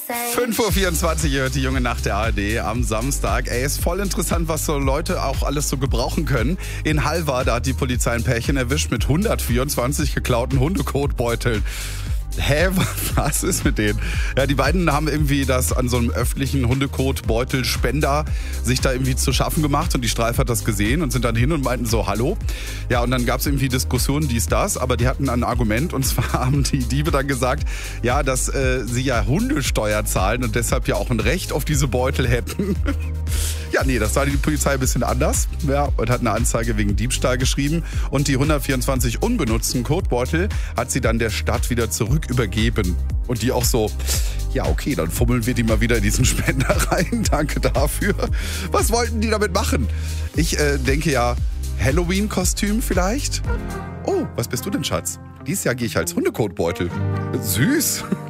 5:24 Uhr hört die junge Nacht der ARD am Samstag. Ey, ist voll interessant, was so Leute auch alles so gebrauchen können. In Halver, da hat die Polizei ein Pärchen erwischt mit 124 geklauten Hundekotbeuteln. Hä, was ist mit denen? Ja, die beiden haben irgendwie das an so einem öffentlichen Hundekotbeutelspender sich da irgendwie zu schaffen gemacht und die Streif hat das gesehen und sind dann hin und meinten so, hallo. Ja, und dann gab es irgendwie Diskussionen, dies, das, aber die hatten ein Argument und zwar haben die Diebe dann gesagt, ja, dass sie ja Hundesteuer zahlen und deshalb ja auch ein Recht auf diese Beutel hätten. Ja, nee, das sah die Polizei ein bisschen anders, ja, und hat eine Anzeige wegen Diebstahl geschrieben und die 124 unbenutzten Kotbeutel hat sie dann der Stadt wieder zurück übergeben. Und die auch so, ja okay, dann fummeln wir die mal wieder in diesen Spender rein, danke dafür. Was wollten die damit machen? Ich denke ja, Halloween-Kostüm vielleicht? Oh, was bist du denn, Schatz? Dieses Jahr gehe ich als Hundekotbeutel. Süß.